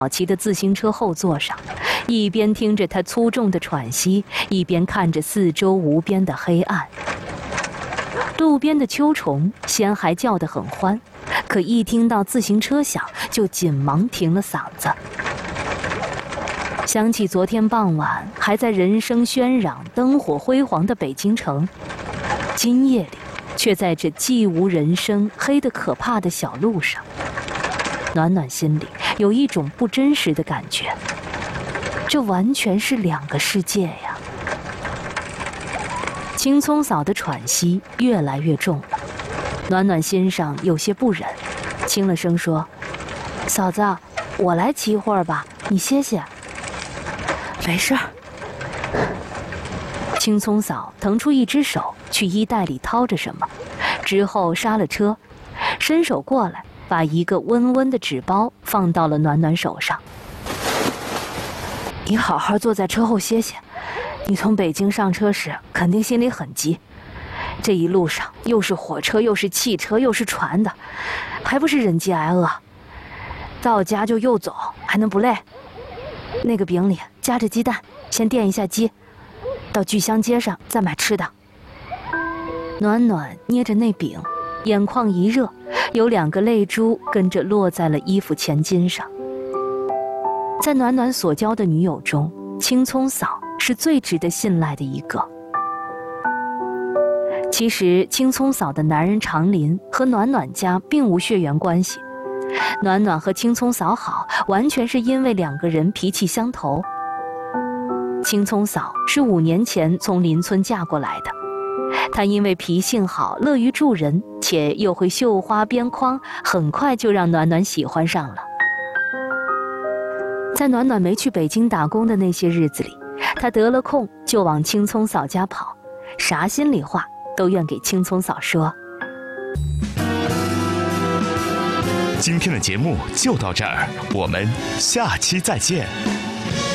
骑的自行车后座上，一边听着他粗重的喘息，一边看着四周无边的黑暗。路边的秋虫先还叫得很欢，可一听到自行车响，就紧忙停了嗓子。想起昨天傍晚还在人声喧嚷、灯火辉煌的北京城，今夜里却在这寂无人声、黑得可怕的小路上，暖暖心里有一种不真实的感觉，这完全是两个世界呀。青葱嫂的喘息越来越重了，暖暖心上有些不忍，轻了声说：“嫂子，我来骑一会儿吧，你歇歇。”“没事儿。”青葱嫂腾出一只手去衣袋里掏着什么，之后刹了车，伸手过来，把一个温温的纸包放到了暖暖手上。“你好好坐在车后歇歇，你从北京上车时肯定心里很急，这一路上又是火车又是汽车又是船的，还不是忍饥挨饿。到家就又走，还能不累？那个饼里夹着鸡蛋，先垫一下饥，到聚香街上再买吃的。”暖暖捏着那饼，眼眶一热，有2个泪珠跟着落在了衣服前襟上。在暖暖所交的女友中，青葱嫂是最值得信赖的一个。其实青葱嫂的男人长林和暖暖家并无血缘关系，暖暖和青葱嫂好，完全是因为2个人脾气相投。青葱嫂是5年前从邻村嫁过来的，她因为脾性好，乐于助人，且又会绣花编框，很快就让暖暖喜欢上了。在暖暖没去北京打工的那些日子里，她得了空就往青葱嫂家跑，啥心里话都愿给青葱嫂说。 今天的节目就到这儿，我们下期再见。